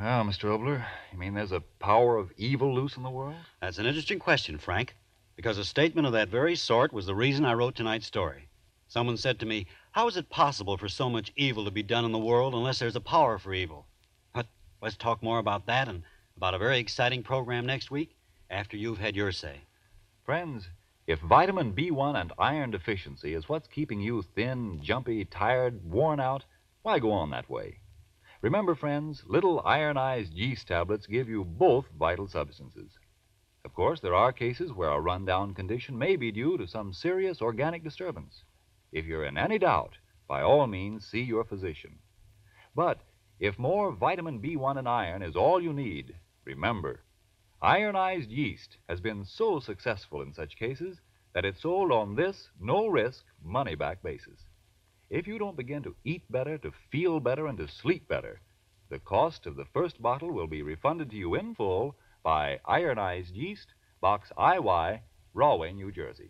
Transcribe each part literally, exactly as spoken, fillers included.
Well, Mister Obler, you mean there's a power of evil loose in the world? That's an interesting question, Frank, because a statement of that very sort was the reason I wrote tonight's story. Someone said to me, how is it possible for so much evil to be done in the world unless there's a power for evil? But let's talk more about that and about a very exciting program next week after you've had your say. Friends, if vitamin B one and iron deficiency is what's keeping you thin, jumpy, tired, worn out, why go on that way? Remember, friends, little ironized yeast tablets give you both vital substances. Of course, there are cases where a rundown condition may be due to some serious organic disturbance. If you're in any doubt, by all means, see your physician. But if more vitamin B one and iron is all you need, remember, ironized yeast has been so successful in such cases that it's sold on this no-risk, money-back basis. If you don't begin to eat better, to feel better, and to sleep better, the cost of the first bottle will be refunded to you in full by Ironized Yeast, Box I Y, Rahway, New Jersey.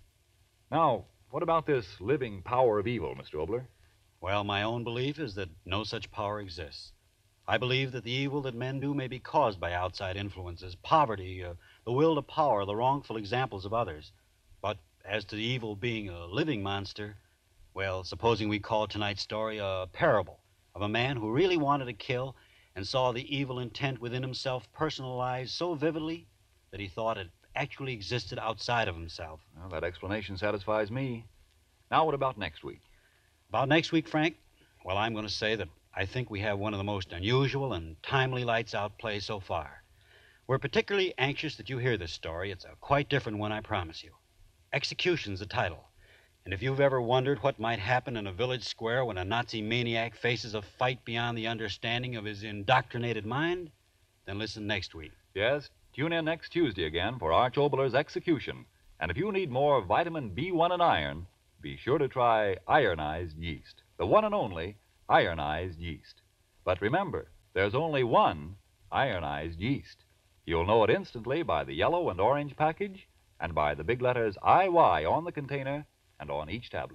Now, what about this living power of evil, Mister Obler? Well, my own belief is that no such power exists. I believe that the evil that men do may be caused by outside influences, poverty, uh, the will to power, the wrongful examples of others. But as to the evil being a living monster, well, supposing we call tonight's story a parable of a man who really wanted to kill and saw the evil intent within himself personalized so vividly that he thought it actually existed outside of himself. Well, that explanation satisfies me. Now, what about next week? About next week, Frank? Well, I'm going to say that I think we have one of the most unusual and timely lights out plays so far. We're particularly anxious that you hear this story. It's a quite different one, I promise you. Execution's the title. And if you've ever wondered what might happen in a village square when a Nazi maniac faces a fight beyond the understanding of his indoctrinated mind, then listen next week. Yes, tune in next Tuesday again for Arch Obler's Execution. And if you need more vitamin B one and iron, be sure to try ironized yeast, the one and only ironized yeast. But remember, there's only one ironized yeast. You'll know it instantly by the yellow and orange package and by the big letters I Y on the container and on each tablet.